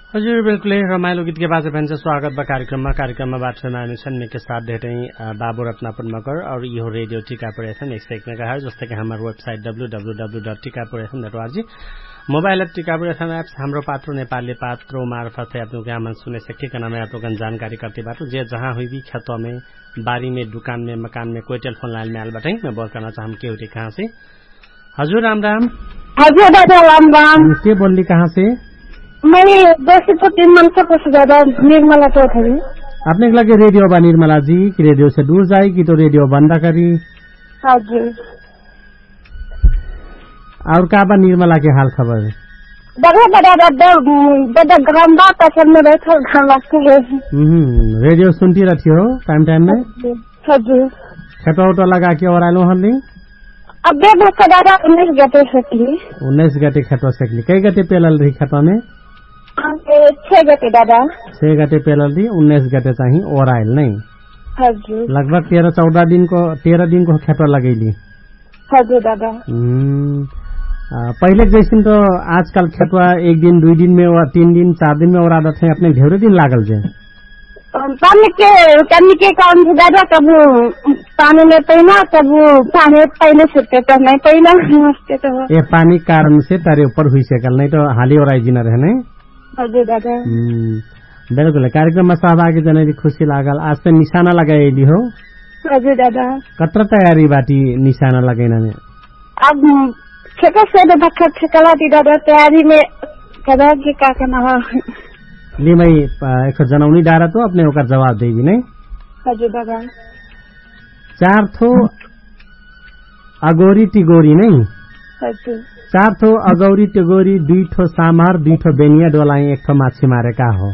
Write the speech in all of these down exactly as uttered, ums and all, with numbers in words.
हजुर बिल्कुलै रमाइलो गीत के बाजा भन्छ स्वागत बा कार्यक्रममा कार्यक्रममा बात माने छन् के साथ भेटै बाबु रत्नापुर मगर और यो रेडियो टिकापुर एफएम एक सौ एक मेगाहर्ज जस्तै कि हाम्रो website W W W dot Tikapur FM dot ORG mobile app Tikapur FM apps हाम्रो पात्रो नेपाली पात्रों मार्फत है अपनों के आमन सुने सके का नाम है आप लोगन जानकारी करते बात जे जहां हुई भी खेतों में बारी में दुकान में मकान में कोई टेलीफोन लाइन में आल बटाई मैं बात करना चाहूँ के उठी कहाँ से हजूर राम राम हजुर दादा राम राम के बोली कहाँ से मैं दोषी तो तीन मन से कुछ ज्यादा निर्मला चौधरी अपने लगे रेडियो बा निर्मला जी की रेडियो से दूर जाए कि तो रेडियो बंद करी हजुर और का बा निर्मला के हाल खबर दादा दादा दादा दादा ग्राम बा कसम में बैठा घर लगते है हम्म रेडियो सुनती रहती हो टाइम टाइम में हजुर खेतो उतो लगा के और आलो हल्ली अब दे बस दादा उन्नीस गते सकली उन्नीस गते खेतो सकली कई गते पेलल रही खेतो में छह गते दादा छह गते पेलल रही उन्नीस गते चाहिए और आयल नहीं हजुर लगभग तेरह चौदह दिन को तेरह दिन को खेतो लगेली हजुर दादा पहले जैसे तो आजकल खेतवा एक दिन दुई दिन में और तीन दिन चार दिन में और आदत है अपने ढेरों दिन लागल जे पानी के पानी के कारण से दादा कब पानी में पहना तब पानी पहले छुट्टे तो नहीं पहना नमस्ते तो ये पानी कारण से तारे ऊपर हुई सकल नहीं तो हाली और आई जिना रहे नहीं हजुर दादा बिल्कुल कार्यक्रम में सहभागी जने भी खुशी लागल आज से निशाना लगाएली हो हजुर दादा कत्र तैयारी बाटी निशाना लगेना में अब छेका से धक्का छेकला दी दादा तैयारी में कदा के का करना हो ले मैं एक जनाउनी डारा तो अपने ओकर जवाब देगी नहीं हजुर दादा चार थो अगोरी टिगोरी नहीं हजुर चार थो अगौरी टिगोरी दुई ठो सामार दुई ठो बेनिया डोलाई एक ठो माछी मारे का हो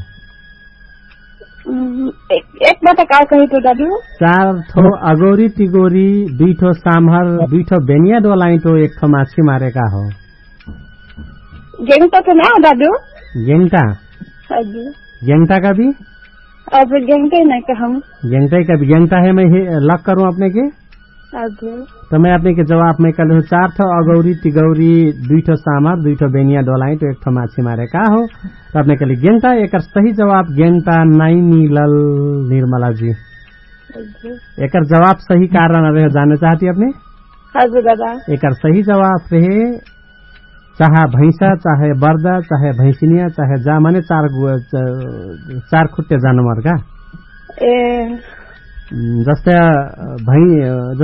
एक बात का कही तो दादू चार थो अगौरी टिगोरी दुई ठो सामहर दुई ठो बेनिया डोलाई तो एक ठो माछी मारे का हो गेंगटा तो ना दादू गेंगटा हजुर गेंगटा का भी अब गेंगटा ही नहीं कहूँ गेंगटा का भी गेंगटा है मैं लक करूँ अपने के हजुर तो मैं अपने के जवाब में कल चार ठो अगौरी टिगौरी दुई ठो सामर दुई ठो बेनिया डोलाई तो एक ठो माछी मारे का हो तो अपने के लिए गेंगटा एक सही जवाब गेंगटा नहीं मिलल निर्मला जी एक जवाब सही कारण रहे जानना चाहती अपने हजुर दादा एक सही जवाब रहे चाहे भैंसा चाहे बर्दा चाहे भैंसिनिया चाहे जा माने चार चार खुट्टे जानवर का ए जस्तै भै